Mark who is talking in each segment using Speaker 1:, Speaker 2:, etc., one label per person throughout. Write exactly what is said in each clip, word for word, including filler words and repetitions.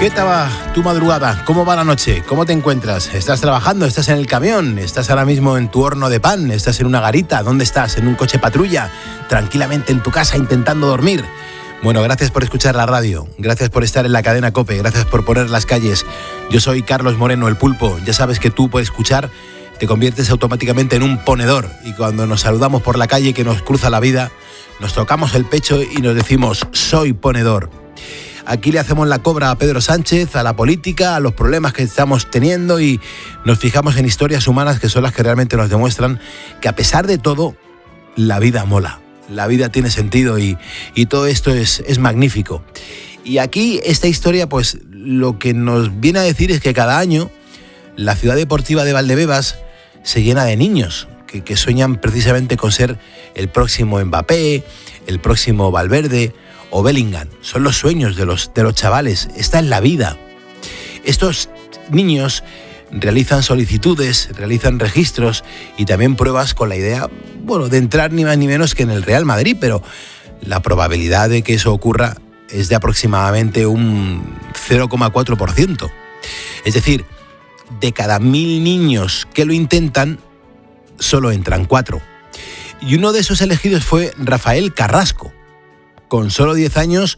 Speaker 1: ¿Qué tal va tu madrugada? ¿Cómo va la noche? ¿Cómo te encuentras? ¿Estás trabajando? ¿Estás en el camión? ¿Estás ahora mismo en tu horno de pan? ¿Estás en una garita? ¿Dónde estás? ¿En un coche patrulla? ¿Tranquilamente en tu casa intentando dormir? Bueno, gracias por escuchar la radio, gracias por estar en la cadena COPE, gracias por poner las calles. Yo soy Carlos Moreno, el Pulpo. Ya sabes que tú puedes escuchar, te conviertes automáticamente en un ponedor. Y cuando nos saludamos por la calle que nos cruza la vida, nos tocamos el pecho y nos decimos, soy ponedor. Aquí le hacemos la cobra a Pedro Sánchez, a la política, a los problemas que estamos teniendo y nos fijamos en historias humanas que son las que realmente nos demuestran que a pesar de todo, la vida mola, la vida tiene sentido y, y todo esto es, es magnífico. Y aquí esta historia pues lo que nos viene a decir es que cada año la ciudad deportiva de Valdebebas se llena de niños que, que sueñan precisamente con ser el próximo Mbappé, el próximo Valverde o Bellingham. Son los sueños de los, de los chavales. Esta es la vida. Estos niños realizan solicitudes, realizan registros y también pruebas con la idea, bueno, de entrar ni más ni menos que en el Real Madrid, pero la probabilidad de que eso ocurra es de aproximadamente un cero coma cuatro por ciento. Es decir, de cada mil niños que lo intentan, solo entran cuatro. Y uno de esos elegidos fue Rafael Carrasco. Con solo diez años,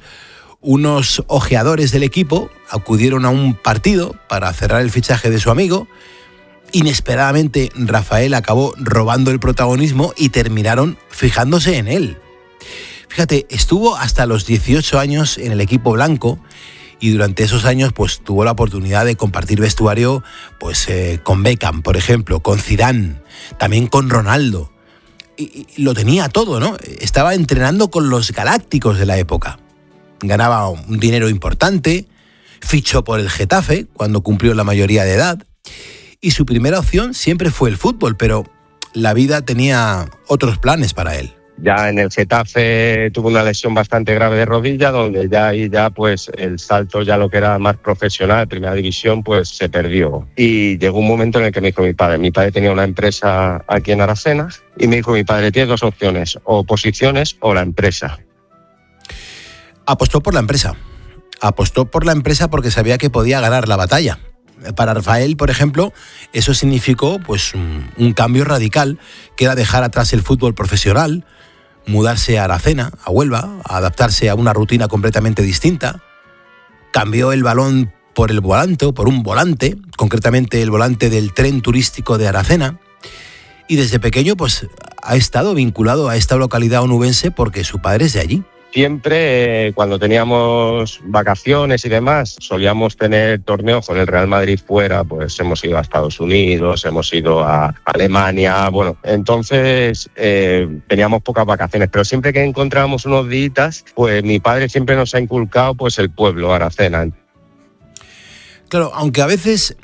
Speaker 1: unos ojeadores del equipo acudieron a un partido para cerrar el fichaje de su amigo. Inesperadamente, Rafael acabó robando el protagonismo y terminaron fijándose en él. Fíjate, estuvo hasta los dieciocho años en el equipo blanco y durante esos años pues, tuvo la oportunidad de compartir vestuario pues, eh, con Beckham, por ejemplo, con Zidane, también con Ronaldo. Y, y lo tenía todo, ¿no? Estaba entrenando con los galácticos de la época. Ganaba un dinero importante, fichó por el Getafe cuando cumplió la mayoría de edad y su primera opción siempre fue el fútbol, pero la vida tenía otros planes para él.
Speaker 2: Ya en el Getafe tuvo una lesión bastante grave de rodilla, donde ya ahí ya pues el salto ya lo que era más profesional, primera división, pues se perdió. Y llegó un momento en el que me dijo mi padre, mi padre tenía una empresa aquí en Aracena, y me dijo mi padre, tienes dos opciones, o oposiciones o la empresa.
Speaker 1: Apostó por la empresa. Apostó por la empresa porque sabía que podía ganar la batalla. Para Rafael, por ejemplo, eso significó pues un, un cambio radical, que era dejar atrás el fútbol profesional, mudarse a Aracena, a Huelva, a adaptarse a una rutina completamente distinta. Cambió el balón por el volante, por un volante, concretamente el volante del tren turístico de Aracena. Y desde pequeño pues ha estado vinculado a esta localidad onubense porque su padre es de allí.
Speaker 2: Siempre, eh, cuando teníamos vacaciones y demás, solíamos tener torneos con el Real Madrid fuera, pues hemos ido a Estados Unidos, hemos ido a Alemania, bueno, entonces eh, teníamos pocas vacaciones, pero siempre que encontrábamos unos días, pues mi padre siempre nos ha inculcado pues el pueblo, Aracena.
Speaker 1: Claro, aunque a veces